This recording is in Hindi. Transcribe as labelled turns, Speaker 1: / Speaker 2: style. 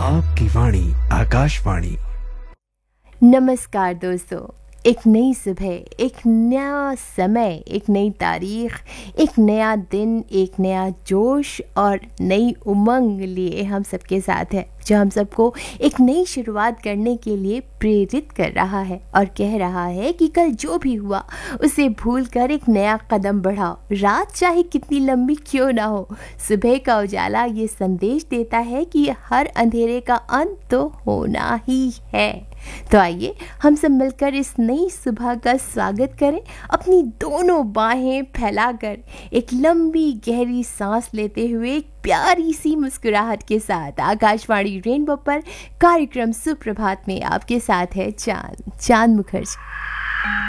Speaker 1: आपकी वाणी आकाशवाणी।
Speaker 2: नमस्कार दोस्तों, एक नई सुबह, एक नया समय, एक नई तारीख, एक नया दिन, एक नया जोश और नई उमंग लिए हम सबके साथ है, जो हम सबको एक नई शुरुआत करने के लिए प्रेरित कर रहा है और कह रहा है कि कल जो भी हुआ उसे भूलकर एक नया कदम बढ़ाओ। रात चाहे कितनी लंबी क्यों ना हो, सुबह का उजाला ये संदेश देता है कि हर अंधेरे का अंत तो होना ही है। तो आइए हम सब मिलकर इस नई सुबह का स्वागत करें, अपनी दोनों बाहें फैलाकर एक लंबी गहरी सांस लेते हुए एक प्यारी सी मुस्कुराहट के साथ। आकाशवाणी रेनबो पर कार्यक्रम सुप्रभात में आपके साथ है चांद मुखर्जी।